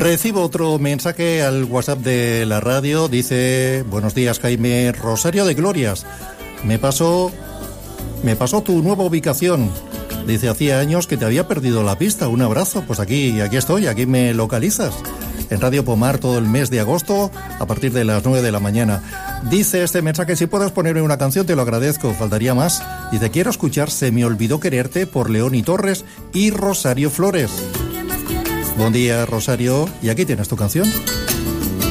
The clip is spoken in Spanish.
Recibo otro mensaje al WhatsApp de la radio. Dice: buenos días, Jaime. Rosario de Glorias. Me pasó tu nueva ubicación. Dice: hacía años que te había perdido la pista. Un abrazo. Pues aquí estoy, aquí me localizas. En Radio Pomar todo el mes de agosto a partir de las 9 de la mañana. Dice este mensaje: si puedes ponerme una canción te lo agradezco, faltaría más. Dice: quiero escuchar Se me olvidó quererte por Leoni Torres y Rosario Flores. Buen día, Rosario, y aquí tienes tu canción.